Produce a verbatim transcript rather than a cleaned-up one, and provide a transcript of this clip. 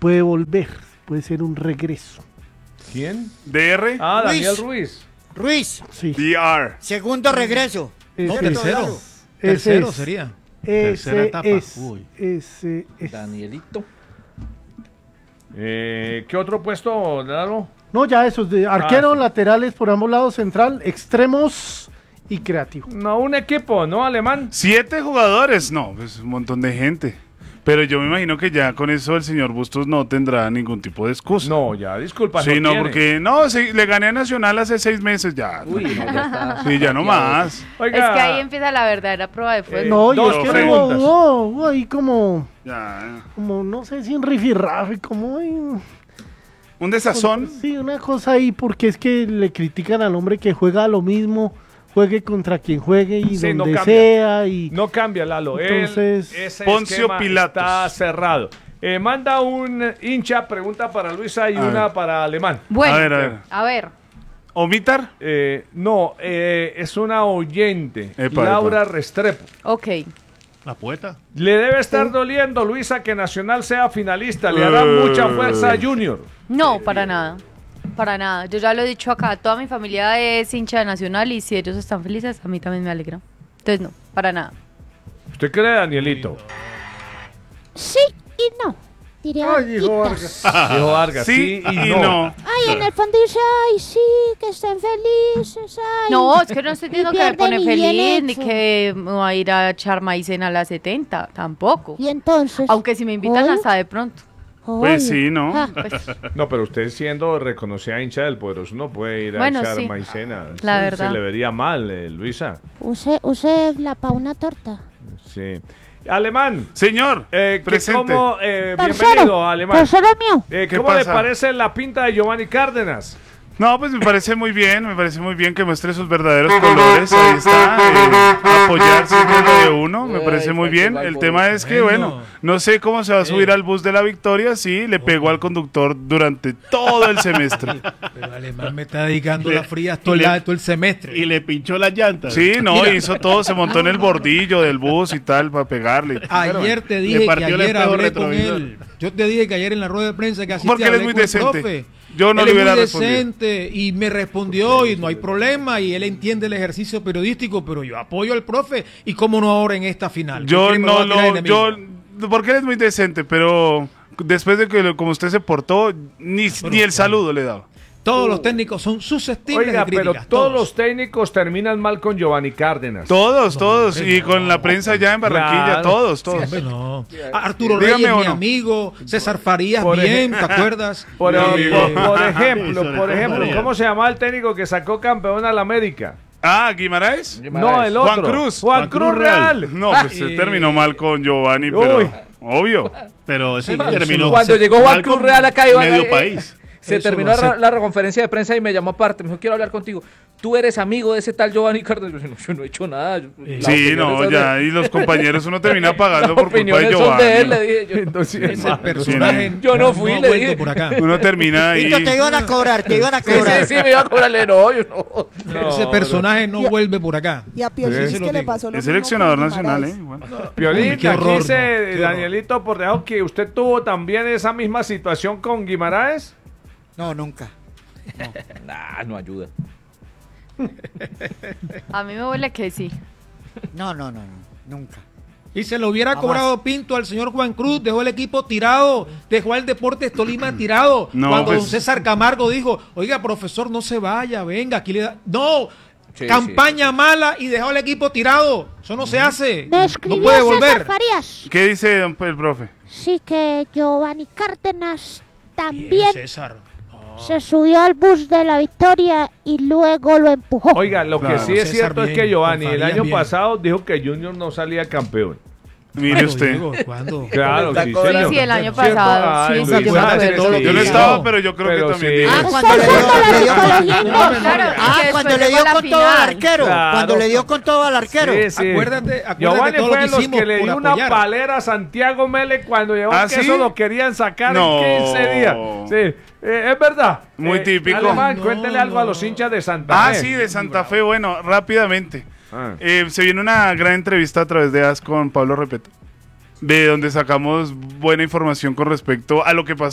puede volver, puede ser un regreso. ¿Quién? D R. Ah, Ruiz. Daniel Ruiz. Ruiz, Sí. D R. segundo regreso. No, Ese- tercero. ese Tercero es. sería. Ese etapa. es. Uy. Ese es. Danielito. Eh, ¿Qué otro puesto, Lalo? No, ya esos de arquero, Ah, sí. laterales por ambos lados, central, extremos y creativo. No, un equipo, ¿no, Alemán? Siete jugadores, no, pues un montón de gente. Pero yo me imagino que ya con eso el señor Bustos no tendrá ningún tipo de excusa. No, ya, disculpa. Sí, no, tiene. porque no, sí, le gané a Nacional hace seis meses ya. Uy, no, ya está. Sí, ya no más. Oiga, Es que ahí empieza la verdadera prueba de fuego. Eh, No, y dos es que hubo, preguntas. hubo, hubo ahí como, Ya. como, no sé si un rifirrafe, como ay, Un desazón. sí, una cosa ahí, porque es que le critican al hombre que juega lo mismo, juegue contra quien juegue y Sí, no donde cambia. sea y No cambia, Lalo. Él- Entonces, ese Poncio esquema Pilatos. está cerrado. Eh, manda un hincha, pregunta para Luisa y A una ver. para Alemán. Bueno, A ver, a ver. a ver. ¿Omitar? Eh, no, eh, es una oyente, Epa, Laura epa. Restrepo. Ok. La poeta. Le debe estar doliendo, Luisa, que Nacional sea finalista. Le hará mucha fuerza a Junior. No, para nada. Para nada. Yo ya lo he dicho acá. Toda mi familia es hincha de Nacional y si ellos están felices, a mí también me alegra. Entonces, no, para nada. ¿Usted cree, Danielito? Sí y no. Diría Dijo Vargas. Dijo Vargas, sí, Sí y, y no. no. Ay, en el fondo dice, ay, sí, que estén felices, ay. No, es que no estoy diciendo Y que me pone pierden y bien feliz ni hecho. que me va a ir a echar maicena a las setenta. Tampoco. Y entonces. Aunque si me invitan Hoy- hasta de pronto. Pues sí, ¿no? Ah, Pues, No, pero usted siendo reconocida hincha del Poderoso no puede ir a Bueno, echar sí. maicena. La Se- verdad. Se le vería mal, eh, Luisa. use, use la pa' una torta. Sí. Alemán. Señor, Eh, que presente. cómo, eh, Tercero. bienvenido, Alemán. Tercero mío. Eh, ¿Qué ¿Cómo le pasa? parece la pinta de Giovanni Cárdenas? No, pues me parece muy bien, me parece muy bien que muestre sus verdaderos colores, ahí está, eh, apoyar siempre lo de uno, me Ay, parece muy Frankie bien. Balboa. El tema es que, Bueno. bueno, no sé cómo se va a subir al bus de la victoria, sí, le pegó al conductor durante todo el semestre. Pero Alemán me está dedicando Le- las frías todo, y le- el- todo el semestre. Y le pinchó las llantas. Sí, no, hizo todo, se montó en el bordillo del bus y tal para pegarle. Ayer te dije que partió el ayer espejo hablé con retrovisor. él. Yo te dije que ayer en la rueda de prensa que así Porque te él es hablé muy con el decente. profe. Yo no él le es hubiera muy respondido. decente y me respondió y no hay problema y él entiende el ejercicio periodístico, pero yo apoyo al profe y cómo no ahora en esta final. Yo ¿Por qué me va no a tirar lo, enemigo? yo, porque él es muy decente, pero después de que lo- como usted se portó, ni, ni el saludo le daba. Todos los técnicos son susceptibles Oiga, de críticas. pero todos los técnicos terminan mal con Giovanni Cárdenas. Todos, todos, hombre, y con la prensa ya en Barranquilla, Claro. todos, todos. Hombre, no. A Arturo Dígame Reyes, o mi no. amigo, César Farías, Por bien, ej- ¿te acuerdas? Por, Eh, por- por ejemplo, Sobre por todo ejemplo, María. ¿cómo se llamaba el técnico que sacó campeón al América? Ah, Guimaraes. No, el otro. Juan Cruz. Juan, Juan Cruz Cruz Real. Real. No, pues se terminó mal con Giovanni, pero Uy. obvio. Pero sí, terminó. Cuando llegó Juan mal Cruz con Real acá, Iván, medio eh, país. Se Eso terminó lo la, acepto. la conferencia de prensa y me llamó aparte. Me dijo, quiero hablar contigo. Tú eres amigo de ese tal Giovanni Cárdenas. Yo, no, yo no he hecho nada. Yo- las Sí, opiniones no, son ya, de- y los compañeros uno termina pagando las por culpa de opiniones son de él, le Giovanni. dije yo. Entonces, Ese hermano, personaje Yo no fui, ha le vuelto dije. por acá. Uno termina ahí. Tito, te iban a cobrar, te iban a Sí, cobrar. sí, sí, me iba a cobrarle. No, yo no. no, Ese personaje no Ya- vuelve por acá. Y a Piolín Sí. es que le pasó lo Es mismo seleccionador con nacional, Guimaraes. ¿eh? Bueno. Piolín, Uy, qué aquí horror, dice no, qué horror. Danielito por debajo que usted tuvo también esa misma situación con Guimaraes. No, nunca. Nah, no ayuda. A mí me huele que sí. No, no, no, no, nunca. Y se lo hubiera Jamás. cobrado Pinto al señor Juan Cruz, dejó el equipo tirado, dejó al Deportes Tolima tirado. No, Cuando pues- don César Camargo dijo, oiga, profesor, no se vaya, venga, aquí le da... No, Sí, campaña sí, sí. mala y dejó al equipo tirado. Eso no se hace. Me No escribió puede César volver. Farías. ¿Qué dice don- el profe? Sí, que Giovanni Cárdenas Bien, también César. se subió al bus de la victoria y luego lo empujó. Oiga, lo Claro. que sí es César cierto es bien, que Giovanni el Farías año bien. pasado dijo que Junior no salía campeón. Mire Bueno, usted. Diego, ¿cuándo? Claro, Está sí, cobrando. señor. Sí, sí, el año ¿Cierto? pasado, Ay, sí, sí, Luis, yo me ah, acuerdo. sí, Yo no sí. estaba, pero yo creo Pero que también sí. dijo. Ah, eso. cuando le Usted dio, fue con la le dio- psicología. Claro, ah, que cuando después le llegó dio la con todo al final. arquero. Claro. Cuando le dio con todo al arquero. Sí, sí. Acuérdate- acuérdate Giovanni todo lo fue que de los hicimos que le por dio una apoyar. palera a Santiago Mele cuando llegó ¿Ah, que sí? eso lo querían sacar No. en quince días. Sí, eh, es verdad. Muy Eh, típico. Alemán, No, cuéntele algo a los no. hinchas de Santa Ah, Fe. sí, de Santa Fe. Bueno, rápidamente. Ah. Eh, se viene una gran entrevista a través de A S con Pablo Repeto, de donde sacamos buena información con respecto a lo que pasó